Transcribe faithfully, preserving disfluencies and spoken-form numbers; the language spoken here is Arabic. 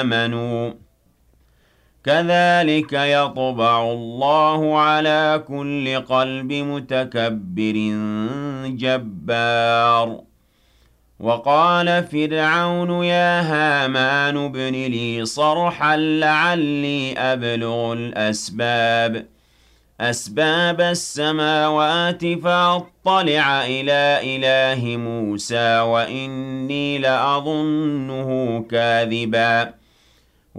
آمَنُوا كَذَلِكَ يَطْبَعُ اللَّهُ عَلَى كُلِّ قَلْبِ مُتَكَبِّرٍ جَبَّارٍ وَقَالَ فِرْعَوْنُ يَا هَامَانُ ابْنِ لِي صَرْحًا لَّعَلِّي أَبْلُغُ الْأَسْبَابَ أَسْبَابَ السَّمَاوَاتِ فَأَطَّلِعَ إِلَىٰ إِلَٰهِ مُوسَىٰ وَإِنِّي لَأَظُنُّهُ كَاذِبًا